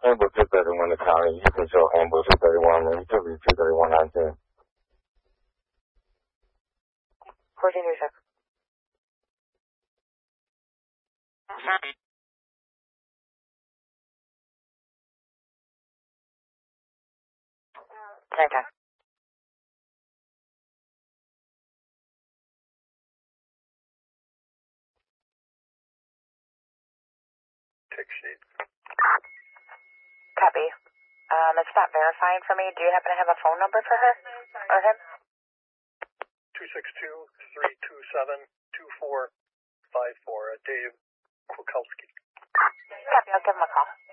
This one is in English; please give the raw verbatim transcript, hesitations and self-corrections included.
Amber two thirty-one to county. You can show Amber two thirty-one and utility two thirty-one nineteen. fourteen two six. Same time. Tick sheet. Copy. Um, it's not verifying for me. Do you happen to have a phone number for her? Or him? two six two, three two seven, two four five four. Uh, Dave Kwakowski. Copy. I'll give him a call.